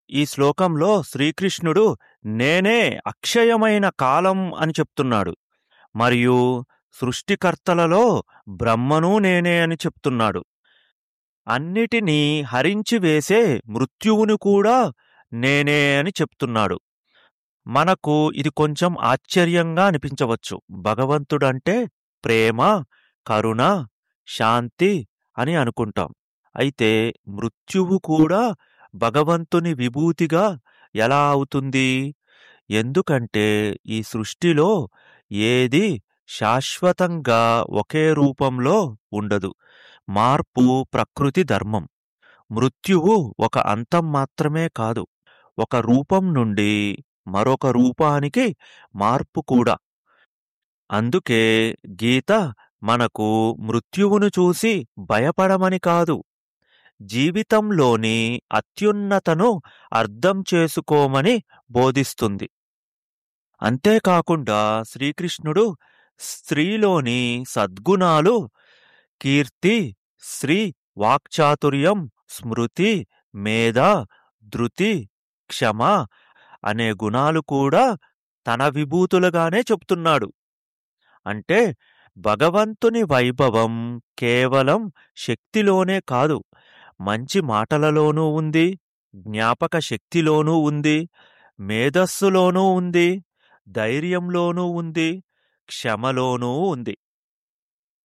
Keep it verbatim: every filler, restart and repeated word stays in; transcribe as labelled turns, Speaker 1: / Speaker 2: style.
Speaker 1: ఈ శ్లోకంలో శ్రీకృష్ణుడు నేనే అక్షయమైన కాలం అని చెప్తున్నాడు. మరియు సృష్టికర్తలలో బ్రహ్మను నేనే అని చెప్తున్నాడు. అన్నిటినీ హరించి వేసే మృత్యువును కూడా నేనే అని చెప్తున్నాడు. మనకు ఇది కొంచెం ఆశ్చర్యంగా అనిపించవచ్చు. భగవంతుడంటే ప్రేమ, కరుణ, శాంతి అని అనుకుంటాం. అయితే మృత్యువు కూడా భగవంతుని విభూతిగా ఎలా అవుతుంది? ఎందుకంటే ఈ సృష్టిలో ఏది శాశ్వతంగా ఒకే రూపంలో ఉండదు. మార్పు ప్రకృతి ధర్మం. మృత్యువు ఒక అంతం మాత్రమే కాదు, ఒక రూపం నుండి మరొక రూపానికి మార్పు కూడా. అందుకే గీత మనకు మృత్యువును చూసి భయపడమని కాదు, జీవితంలోని అత్యున్నతను అర్థం చేసుకోమని బోధిస్తుంది. అంతేకాకుండా శ్రీకృష్ణుడు స్త్రీలోని సద్గుణాలు కీర్తి, శ్రీ, వాక్చాతుర్యం, స్మృతి, మేధ, ధృతి, క్షమ అనే గుణాలు కూడా తన విభూతులుగానే చెప్తున్నాడు. అంటే భగవంతుని వైభవం కేవలం శక్తిలోనే కాదు, మంచి మాటలలోనూ ఉంది, జ్ఞాపక శక్తిలోనూ ఉంది, మేధస్సులోనూ ఉంది, ధైర్యంలోనూ ఉంది, క్షమలోనూ ఉంది.